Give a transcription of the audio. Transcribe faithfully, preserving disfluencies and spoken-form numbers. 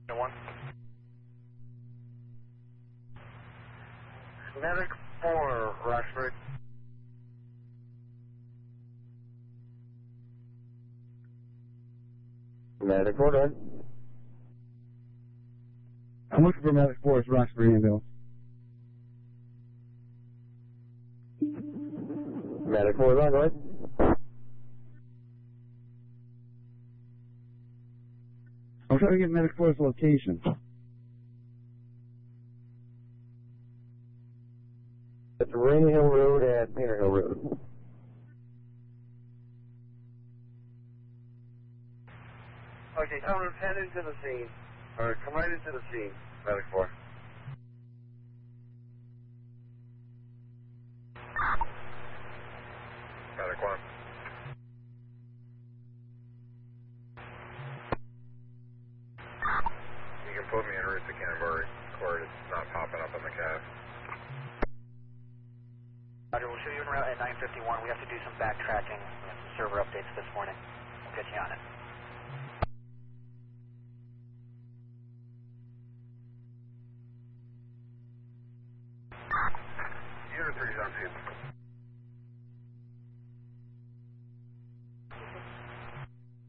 One. Medic four, Roxbury. Medic four, done. I'm looking for Medic four, it's Roxbury ambulance. Medic four, is on, go ahead. I'm trying to get Medic four's location. It's Rainy Hill Road and Painter Hill Road. Okay, come head into the scene. Or come right into the scene, Medic four. Medic one. You can put me en route to Canterbury Court. It's not popping up on the cab. Roger, we'll show you en route at nine fifty-one. We have to do some backtracking. We have some server updates this morning. We'll get you on it. Unit three is on field.